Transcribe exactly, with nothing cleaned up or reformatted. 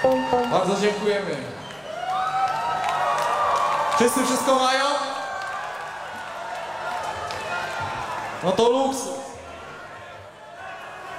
Bardzo dziękujemy. Wszyscy wszystko mają? No to luks.